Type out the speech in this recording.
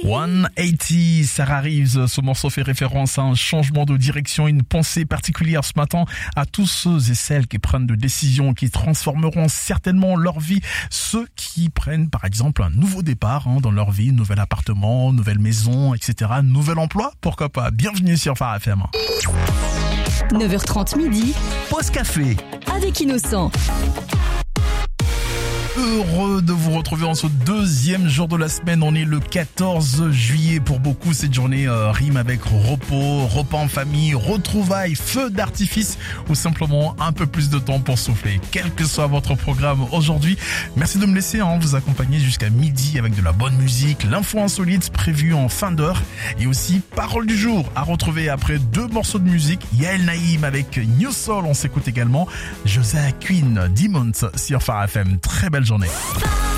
180, Sarah Reeves. Ce morceau fait référence à un changement de direction, une pensée particulière ce matin à tous ceux et celles qui prennent de décisions qui transformeront certainement leur vie. Ceux qui prennent par exemple un nouveau départ dans leur vie, nouvel appartement, nouvelle maison, etc. Nouvel emploi, pourquoi pas. Bienvenue sur Phare FM. 9h30 midi, Pause café. avec Innocent. Heureux de vous retrouver en ce deuxième jour de la semaine. On est le 14 juillet. Pour beaucoup, cette journée rime avec repos, repas en famille, retrouvailles, feux d'artifice ou simplement un peu plus de temps pour souffler. Quel que soit votre programme aujourd'hui, merci de me laisser vous accompagner jusqu'à midi avec de la bonne musique, l'info insolite prévue en fin d'heure et aussi parole du jour à retrouver après 2 morceaux de musique. Yael Naïm avec New Soul. On s'écoute également José Queen, Demons sur Phare FM. Très belle journée.